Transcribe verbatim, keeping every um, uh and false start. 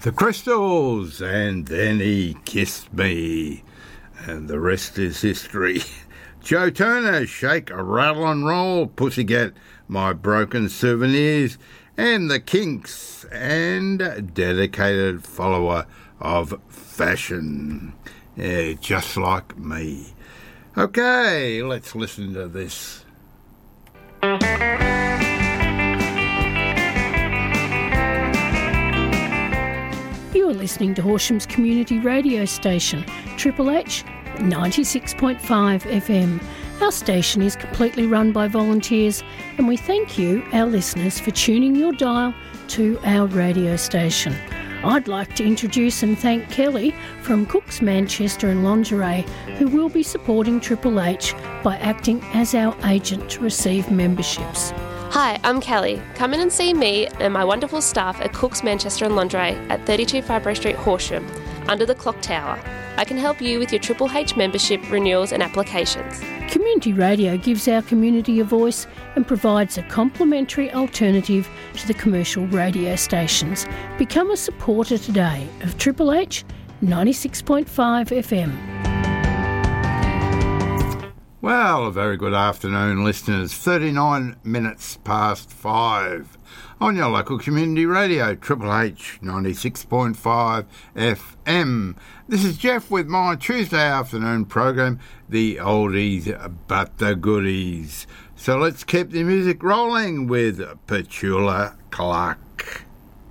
The Crystals, and then he kissed me, and the rest is history. Joe Turner, Shake a Rattle and Roll, Pussycat, My Broken Souvenirs, and the Kinks, and dedicated follower of fashion, yeah, just like me. Okay, let's listen to this. You are listening to Horsham's community radio station, Triple H ninety-six point five F M. Our station is completely run by volunteers, and we thank you, our listeners, for tuning your dial to our radio station. I'd like to introduce and thank Kelly from Cooks Manchester and Lingerie, who will be supporting Triple H by acting as our agent to receive memberships. Hi, I'm Kelly. Come in and see me and my wonderful staff at Cooks Manchester and Lingerie at thirty-two Fibro Street, Horsham, under the Clock Tower. I can help you with your Triple H membership renewals and applications. Community radio gives our community a voice and provides a complimentary alternative to the commercial radio stations. Become a supporter today of Triple H ninety-six point five F M. Well, a very good afternoon, listeners. thirty-nine minutes past five on your local community radio, Triple H ninety-six point five F M. This is Jeff with my Tuesday afternoon program, The Oldies But the Goodies. So let's keep the music rolling with Petula Clark.